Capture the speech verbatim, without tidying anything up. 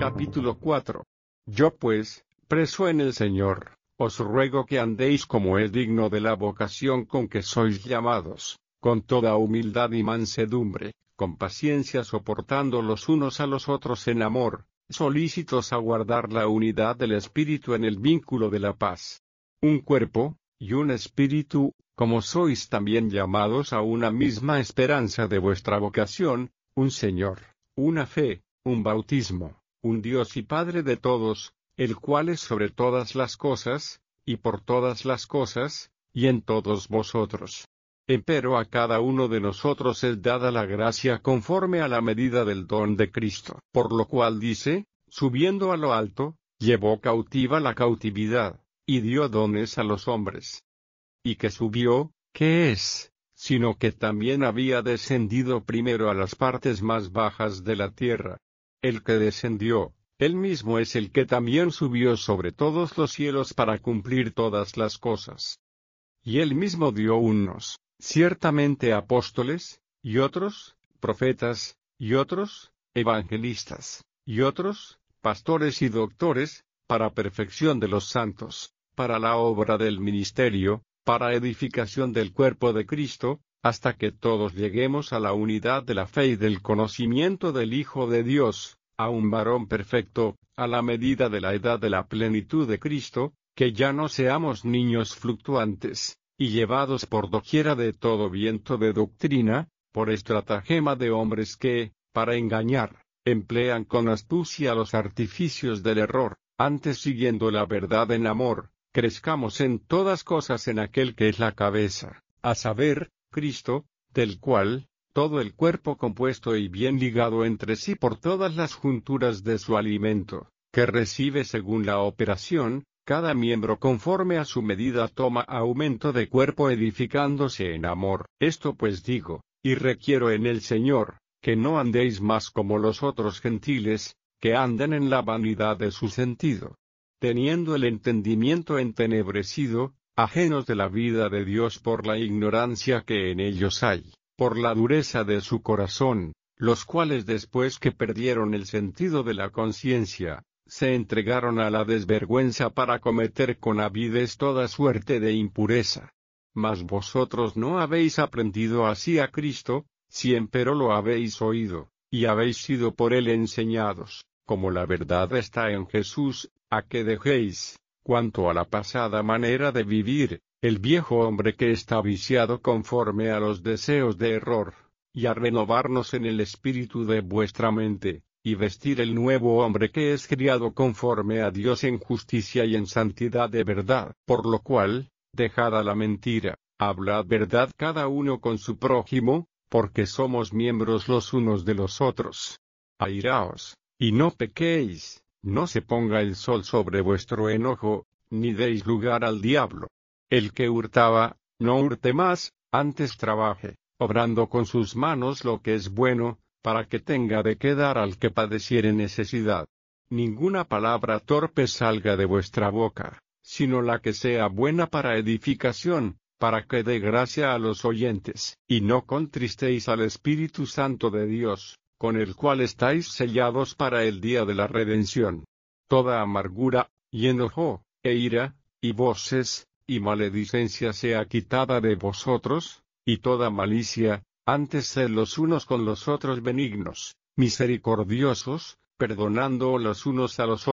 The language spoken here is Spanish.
Capítulo cuatro. Yo pues, preso en el Señor, os ruego que andéis como es digno de la vocación con que sois llamados, con toda humildad y mansedumbre, con paciencia soportando los unos a los otros en amor, solícitos a guardar la unidad del Espíritu en el vínculo de la paz. Un cuerpo, y un espíritu, como sois también llamados a una misma esperanza de vuestra vocación, un Señor, una fe, un bautismo, un Dios y Padre de todos, el cual es sobre todas las cosas, y por todas las cosas, y en todos vosotros. Empero a cada uno de nosotros es dada la gracia conforme a la medida del don de Cristo. Por lo cual dice, subiendo a lo alto, llevó cautiva la cautividad, y dio dones a los hombres. Y que subió, ¿qué es? Sino que también había descendido primero a las partes más bajas de la tierra. El que descendió, él mismo es el que también subió sobre todos los cielos para cumplir todas las cosas. Y él mismo dio unos, ciertamente apóstoles, y otros, profetas, y otros, evangelistas, y otros, pastores y doctores, para perfección de los santos, para la obra del ministerio, para edificación del cuerpo de Cristo, hasta que todos lleguemos a la unidad de la fe y del conocimiento del Hijo de Dios, a un varón perfecto, a la medida de la edad de la plenitud de Cristo, que ya no seamos niños fluctuantes, y llevados por doquiera de todo viento de doctrina, por estratagema de hombres que, para engañar, emplean con astucia los artificios del error, antes siguiendo la verdad en amor, crezcamos en todas cosas en aquel que es la cabeza, a saber, Cristo, del cual, todo el cuerpo compuesto y bien ligado entre sí por todas las junturas de su alimento, que recibe según la operación, cada miembro conforme a su medida toma aumento de cuerpo edificándose en amor. Esto pues digo, y requiero en el Señor, que no andéis más como los otros gentiles, que andan en la vanidad de su sentido, teniendo el entendimiento entenebrecido, ajenos de la vida de Dios por la ignorancia que en ellos hay, por la dureza de su corazón, los cuales después que perdieron el sentido de la conciencia, se entregaron a la desvergüenza para cometer con avidez toda suerte de impureza. Mas vosotros no habéis aprendido así a Cristo, si empero lo habéis oído, y habéis sido por él enseñados, como la verdad está en Jesús, a que dejéis, cuanto a la pasada manera de vivir, el viejo hombre que está viciado conforme a los deseos de error, y a renovarnos en el espíritu de vuestra mente, y vestir el nuevo hombre que es criado conforme a Dios en justicia y en santidad de verdad. Por lo cual, dejada la mentira, hablad verdad cada uno con su prójimo, porque somos miembros los unos de los otros. Airaos, y no pequéis, no se ponga el sol sobre vuestro enojo, ni deis lugar al diablo. El que hurtaba, no hurte más, antes trabaje, obrando con sus manos lo que es bueno, para que tenga de qué dar al que padeciere necesidad. Ninguna palabra torpe salga de vuestra boca, sino la que sea buena para edificación, para que dé gracia a los oyentes. Y no contristéis al Espíritu Santo de Dios, con el cual estáis sellados para el día de la redención. Toda amargura, y enojo, e ira, y voces, y maledicencia sea quitada de vosotros, y toda malicia. Antes sed los unos con los otros benignos, misericordiosos, perdonando los unos a los